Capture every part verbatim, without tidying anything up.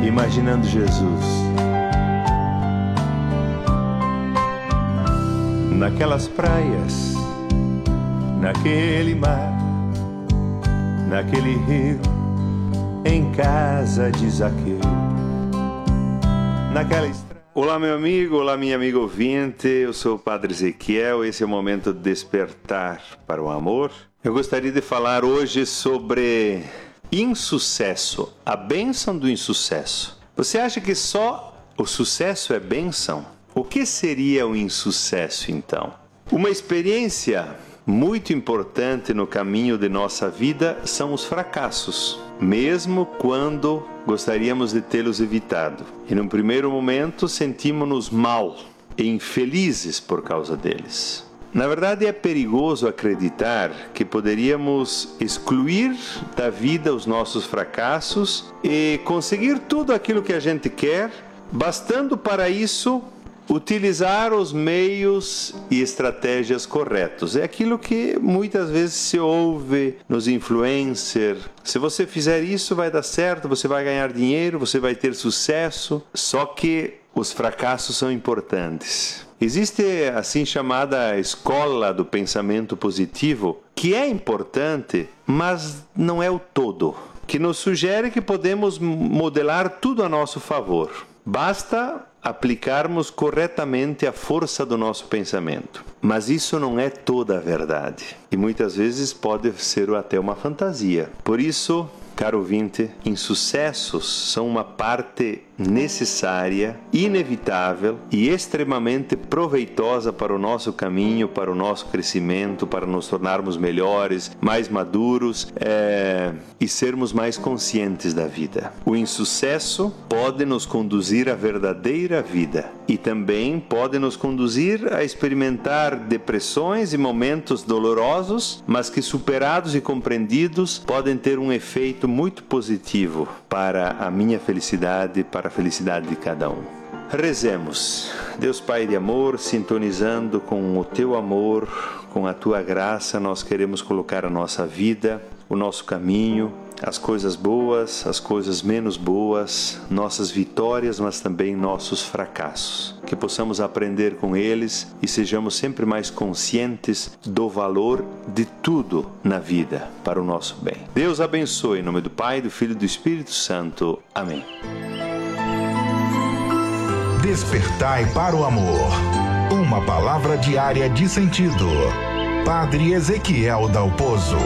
imaginando Jesus naquelas praias, naquele mar, naquele rio, em casa de Zaqueu, naquela estrada. Olá, meu amigo, olá, minha amiga ouvinte, eu sou o Padre Ezequiel, esse é o momento de despertar para o amor. Eu gostaria de falar hoje sobre insucesso, a bênção do insucesso. Você acha que só o sucesso é bênção? O que seria o insucesso, então? Uma experiência muito importante no caminho de nossa vida são os fracassos, mesmo quando gostaríamos de tê-los evitado. E num primeiro momento sentimos-nos mal e infelizes por causa deles. Na verdade, é perigoso acreditar que poderíamos excluir da vida os nossos fracassos e conseguir tudo aquilo que a gente quer, bastando para isso utilizar os meios e estratégias corretos. É aquilo que muitas vezes se ouve nos influencers. Se você fizer isso, vai dar certo, você vai ganhar dinheiro, você vai ter sucesso. Só que os fracassos são importantes. Existe a assim chamada escola do pensamento positivo, que é importante, mas não é o todo, que nos sugere que podemos modelar tudo a nosso favor. Basta aplicarmos corretamente a força do nosso pensamento. Mas isso não é toda a verdade. E muitas vezes pode ser até uma fantasia. Por isso, caro ouvinte, insucessos são uma parte necessária, inevitável e extremamente proveitosa para o nosso caminho, para o nosso crescimento, para nos tornarmos melhores, mais maduros é, e sermos mais conscientes da vida. O insucesso pode nos conduzir à verdadeira vida e também pode nos conduzir a experimentar depressões e momentos dolorosos, mas que superados e compreendidos podem ter um efeito muito positivo para a minha felicidade, para a felicidade de cada um. Rezemos. Deus Pai de amor, sintonizando com o Teu amor, com a Tua graça, nós queremos colocar a nossa vida, o nosso caminho, as coisas boas, as coisas menos boas, nossas vitórias, mas também nossos fracassos. Que possamos aprender com eles e sejamos sempre mais conscientes do valor de tudo na vida para o nosso bem. Deus abençoe, em nome do Pai, do Filho e do Espírito Santo. Amém. Despertai para o amor. Uma palavra diária de sentido. Padre Ezequiel Dalpozo.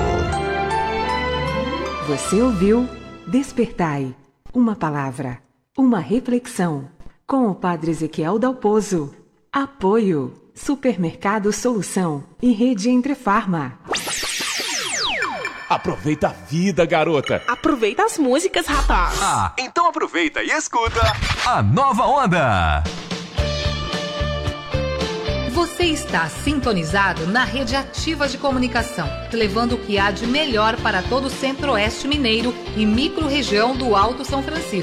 Você ouviu Despertai, uma palavra, uma reflexão, com o Padre Ezequiel Dalpozo. Apoio, Supermercado Solução e Rede Entre Farma. Aproveita a vida, garota. Aproveita as músicas, rapaz. Ah, então aproveita e escuta a Nova Onda. Você está sintonizado na Rede Ativa de Comunicação, levando o que há de melhor para todo o Centro-Oeste Mineiro e micro-região do Alto São Francisco.